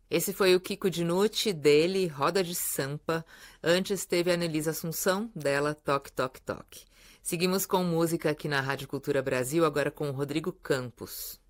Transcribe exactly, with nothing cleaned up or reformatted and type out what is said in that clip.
Esse foi o Kiko Dinucci, dele, Roda de Sampa. Antes teve a Anelisa Assunção, dela Toque Toque Toque. Seguimos com música aqui na Rádio Cultura Brasil, agora com o Rodrigo Campos.